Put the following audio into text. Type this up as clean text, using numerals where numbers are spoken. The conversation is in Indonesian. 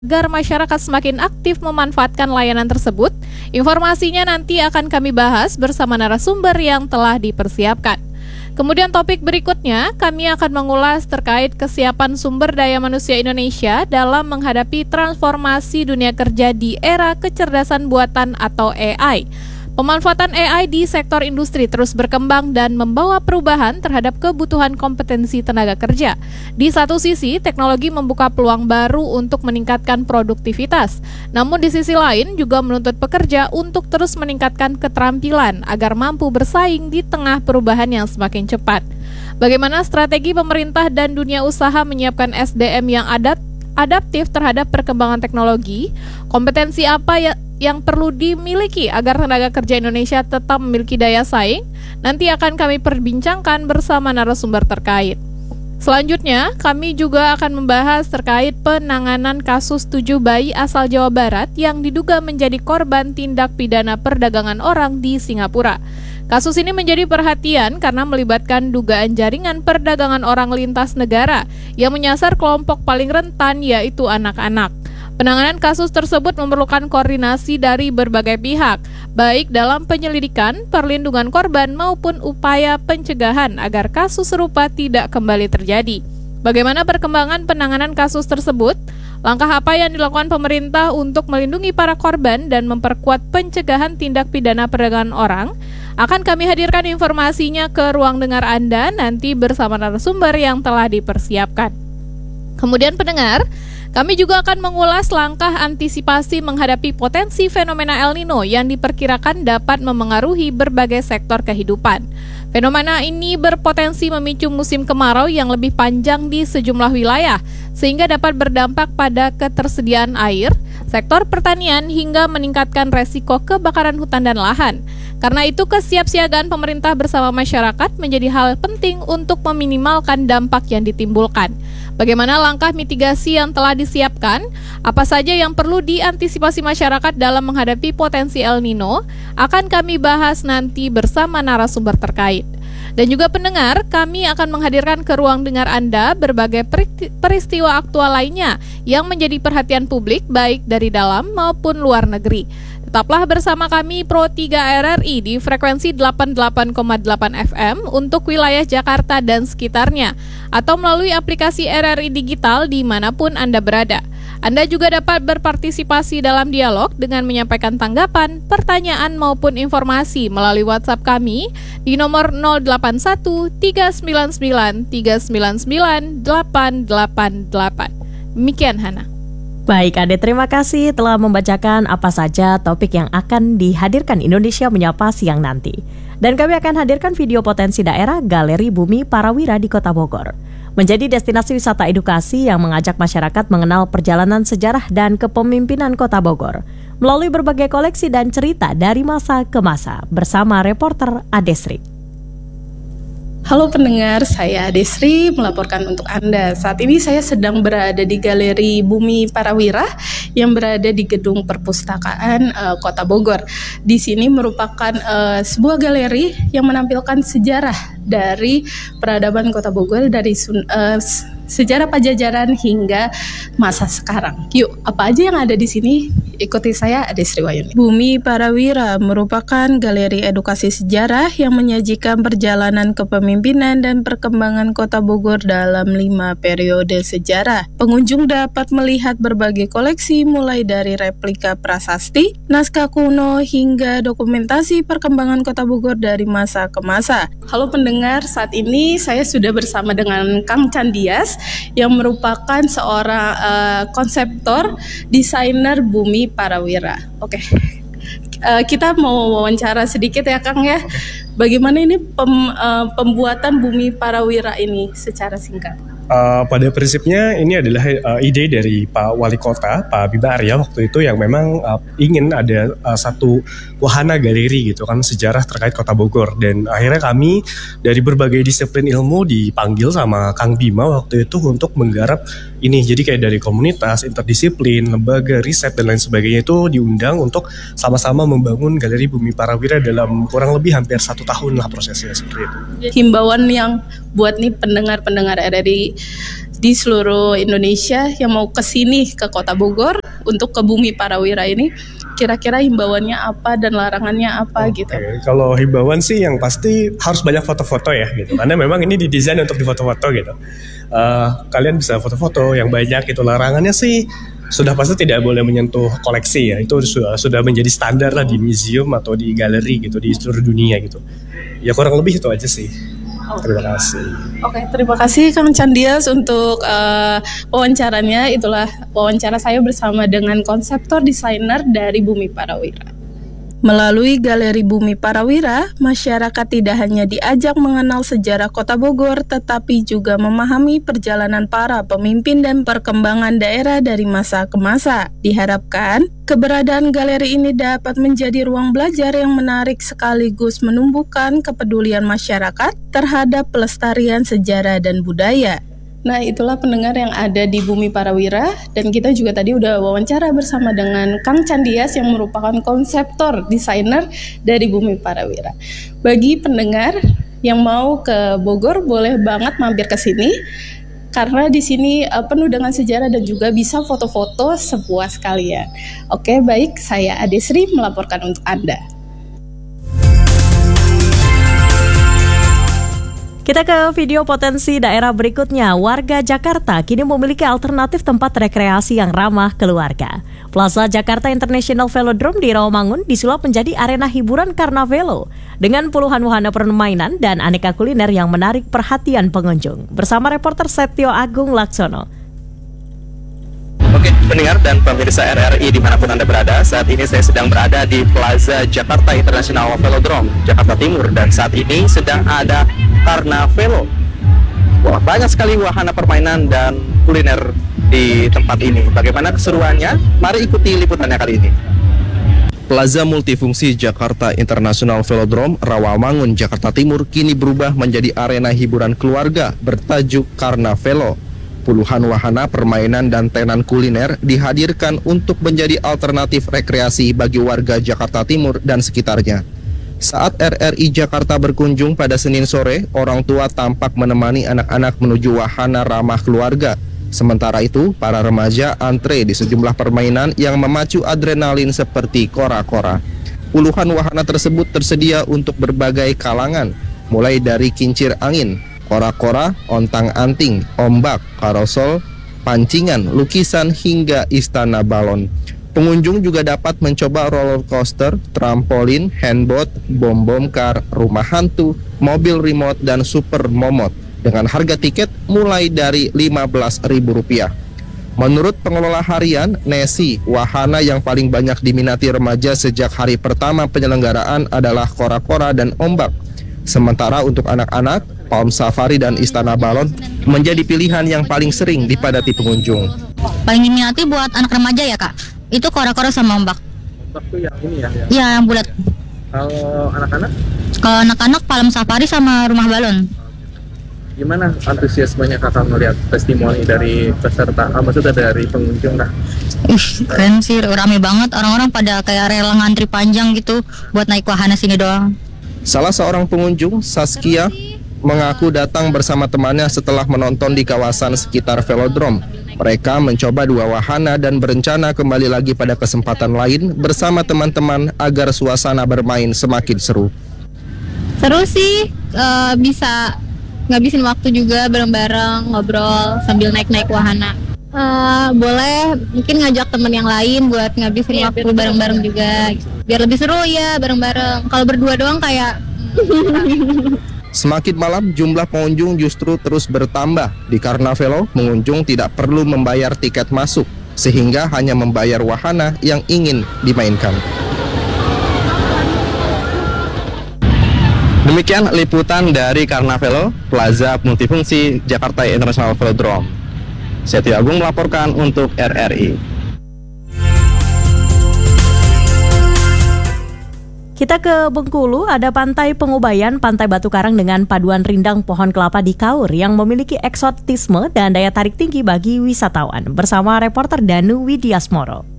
agar masyarakat semakin aktif memanfaatkan layanan tersebut. Informasinya nanti akan kami bahas bersama narasumber yang telah dipersiapkan. Kemudian topik berikutnya, kami akan mengulas terkait kesiapan sumber daya manusia Indonesia dalam menghadapi transformasi dunia kerja di era kecerdasan buatan atau AI. Pemanfaatan AI di sektor industri terus berkembang dan membawa perubahan terhadap kebutuhan kompetensi tenaga kerja. Di satu sisi, teknologi membuka peluang baru untuk meningkatkan produktivitas. Namun di sisi lain juga menuntut pekerja untuk terus meningkatkan keterampilan agar mampu bersaing di tengah perubahan yang semakin cepat. Bagaimana strategi pemerintah dan dunia usaha menyiapkan SDM yang adaptif terhadap perkembangan teknologi? Kompetensi apa yang perlu dimiliki agar tenaga kerja Indonesia tetap memiliki daya saing? Nanti akan kami perbincangkan bersama narasumber terkait. Selanjutnya, kami juga akan membahas terkait penanganan kasus 7 bayi asal Jawa Barat yang diduga menjadi korban tindak pidana perdagangan orang di Singapura. Kasus ini menjadi perhatian karena melibatkan dugaan jaringan perdagangan orang lintas negara yang menyasar kelompok paling rentan, yaitu anak-anak. Penanganan kasus tersebut memerlukan koordinasi dari berbagai pihak, baik dalam penyelidikan, perlindungan korban, maupun upaya pencegahan agar kasus serupa tidak kembali terjadi. Bagaimana perkembangan penanganan kasus tersebut? Langkah apa yang dilakukan pemerintah untuk melindungi para korban dan memperkuat pencegahan tindak pidana perdagangan orang? Akan kami hadirkan informasinya ke ruang dengar Anda nanti bersama narasumber yang telah dipersiapkan. Kemudian pendengar, kami juga akan mengulas langkah antisipasi menghadapi potensi fenomena El Nino yang diperkirakan dapat memengaruhi berbagai sektor kehidupan. Fenomena ini berpotensi memicu musim kemarau yang lebih panjang di sejumlah wilayah, sehingga dapat berdampak pada ketersediaan air, sektor pertanian, hingga meningkatkan resiko kebakaran hutan dan lahan. Karena itu, kesiapsiagaan pemerintah bersama masyarakat menjadi hal penting untuk meminimalkan dampak yang ditimbulkan. Bagaimana langkah mitigasi yang telah disiapkan? Apa saja yang perlu diantisipasi masyarakat dalam menghadapi potensi El Nino? Akan kami bahas nanti bersama narasumber terkait. Dan juga pendengar, kami akan menghadirkan ke ruang dengar Anda berbagai peristiwa aktual lainnya yang menjadi perhatian publik baik dari dalam maupun luar negeri. Tetaplah bersama kami Pro 3 RRI di frekuensi 88,8 FM untuk wilayah Jakarta dan sekitarnya, atau melalui aplikasi RRI Digital dimanapun Anda berada. Anda juga dapat berpartisipasi dalam dialog dengan menyampaikan tanggapan, pertanyaan maupun informasi melalui WhatsApp kami di nomor 081 399 399 888. Demikian Hana. Baik Ade, terima kasih telah membacakan apa saja topik yang akan dihadirkan Indonesia Menyapa siang nanti. Dan kami akan hadirkan video potensi daerah Galeri Bumi Parawira di Kota Bogor. Menjadi destinasi wisata edukasi yang mengajak masyarakat mengenal perjalanan sejarah dan kepemimpinan Kota Bogor melalui berbagai koleksi dan cerita dari masa ke masa bersama reporter Adesri. Halo pendengar, saya Adesri melaporkan untuk Anda. Saat ini saya sedang berada di Galeri Bumi Parawira yang berada di Gedung Perpustakaan Kota Bogor. Di sini merupakan sebuah galeri yang menampilkan sejarah dari peradaban Kota Bogor dari sejarah Pajajaran hingga masa sekarang. Yuk, apa aja yang ada di sini? Ikuti saya, Adesri Wayuni. Bumi Parawira merupakan galeri edukasi sejarah yang menyajikan perjalanan kepemimpinan dan perkembangan Kota Bogor dalam 5 periode sejarah. Pengunjung dapat melihat berbagai koleksi mulai dari replika prasasti, naskah kuno, hingga dokumentasi perkembangan Kota Bogor dari masa ke masa. Halo pendengar, saat ini saya sudah bersama dengan Kang Candias yang merupakan seorang konseptor desainer Bumi Parawira. Oke. Kita mau wawancara sedikit ya Kang ya. Bagaimana ini pembuatan Bumi Parawira ini secara singkat? Pada prinsipnya ini adalah ide dari Pak Wali Kota, Pak Bima Arya waktu itu yang memang ingin ada satu wahana galeri gitu kan sejarah terkait Kota Bogor, dan akhirnya kami dari berbagai disiplin ilmu dipanggil sama Kang Bima waktu itu untuk menggarap ini. Jadi kayak dari komunitas, interdisiplin, lembaga, riset dan lain sebagainya itu diundang untuk sama-sama membangun Galeri Bumi Parawira dalam kurang lebih hampir 1 tahun lah prosesnya seperti itu. Himbauan yang buat nih pendengar-pendengar RRI di seluruh Indonesia yang mau ke sini ke Kota Bogor untuk ke Bumi Parawira ini, kira-kira himbauannya apa dan larangannya apa gitu. Kalau himbauan sih yang pasti harus banyak foto-foto ya gitu. Karena memang ini didesain untuk difoto-foto gitu. Kalian bisa foto-foto yang banyak gitu. Larangannya sih sudah pasti tidak boleh menyentuh koleksi ya. Itu sudah menjadi standar lah di museum atau di galeri gitu di seluruh dunia gitu. Ya kurang lebih itu aja sih. Terima kasih. Oke, terima kasih Kang Candias untuk wawancaranya. Itulah wawancara saya bersama dengan konseptor desainer dari Bumi Parawira. Melalui Galeri Bumi Parawira, masyarakat tidak hanya diajak mengenal sejarah Kota Bogor, tetapi juga memahami perjalanan para pemimpin dan perkembangan daerah dari masa ke masa. Diharapkan, keberadaan galeri ini dapat menjadi ruang belajar yang menarik sekaligus menumbuhkan kepedulian masyarakat terhadap pelestarian sejarah dan budaya. Nah, itulah pendengar yang ada di Bumi Parawira, dan kita juga tadi udah wawancara bersama dengan Kang Candias yang merupakan konseptor desainer dari Bumi Parawira. Bagi pendengar yang mau ke Bogor, boleh banget mampir ke sini karena di sini penuh dengan sejarah dan juga bisa foto-foto sepuas kalian. Oke, baik, saya Adesri melaporkan untuk Anda. Kita ke video potensi daerah berikutnya. Warga Jakarta kini memiliki alternatif tempat rekreasi yang ramah keluarga. Plaza Jakarta International Velodrome di Rawamangun disulap menjadi arena hiburan karena velo dengan puluhan wahana permainan dan aneka kuliner yang menarik perhatian pengunjung. Bersama reporter Setio Agung Laksono. Oke, pendengar dan pemirsa RRI dimanapun Anda berada, saat ini saya sedang berada di Plaza Jakarta International Velodrome, Jakarta Timur, dan saat ini sedang ada Karnavelo. Wah, banyak sekali wahana permainan dan kuliner di tempat ini. Bagaimana keseruannya? Mari ikuti liputannya kali ini. Plaza Multifungsi Jakarta International Velodrome, Rawamangun, Jakarta Timur kini berubah menjadi arena hiburan keluarga bertajuk Karnavelo. Puluhan wahana permainan dan tenan kuliner dihadirkan untuk menjadi alternatif rekreasi bagi warga Jakarta Timur dan sekitarnya. Saat RRI Jakarta berkunjung pada Senin sore, orang tua tampak menemani anak-anak menuju wahana ramah keluarga. Sementara itu, para remaja antre di sejumlah permainan yang memacu adrenalin seperti kora-kora. Puluhan wahana tersebut tersedia untuk berbagai kalangan, mulai dari kincir angin, kora-kora, ontang-anting, ombak, karosol, pancingan, lukisan, hingga istana balon. Pengunjung juga dapat mencoba roller coaster, trampolin, handboat, bom-bom car, rumah hantu, mobil remote, dan super momot dengan harga tiket mulai dari Rp15.000. Menurut pengelola harian, Nesi, wahana yang paling banyak diminati remaja sejak hari pertama penyelenggaraan adalah kora-kora dan ombak. Sementara untuk anak-anak, Palm Safari dan Istana Balon menjadi pilihan yang paling sering dipadati pengunjung. Paling diminati buat anak remaja ya kak, itu kora-kora sama ombak. Ombak tuh yang ini ya? Iya, yang bulat. Kalau anak-anak? Kalau anak-anak Palm Safari sama rumah balon. Gimana antusiasmenya kakak melihat testimoni dari peserta, maksudnya dari pengunjung kak? Keren sih, rame banget, orang-orang pada kayak rela ngantri panjang gitu buat naik wahana sini doang. Salah seorang pengunjung, Saskia, mengaku datang bersama temannya setelah menonton di kawasan sekitar velodrome. Mereka mencoba 2 wahana dan berencana kembali lagi pada kesempatan lain bersama teman-teman agar suasana bermain semakin seru. Seru sih, bisa ngabisin waktu juga bareng-bareng, ngobrol sambil naik-naik wahana. Boleh mungkin ngajak teman yang lain buat ngabisin waktu bareng-bareng juga, biar lebih seru ya bareng-bareng. Kalau berdua doang kayak Semakin malam, jumlah pengunjung justru terus bertambah. Di Karnavelo, pengunjung tidak perlu membayar tiket masuk, sehingga hanya membayar wahana yang ingin dimainkan. Demikian liputan dari Karnavelo, Plaza Multifungsi Jakarta International Velodrome. Setio Agung melaporkan untuk RRI. Kita ke Bengkulu, ada Pantai Pengubayan, Pantai Batu Karang dengan paduan rindang pohon kelapa di Kaur yang memiliki eksotisme dan daya tarik tinggi bagi wisatawan. Bersama reporter Danu Widiasmoro.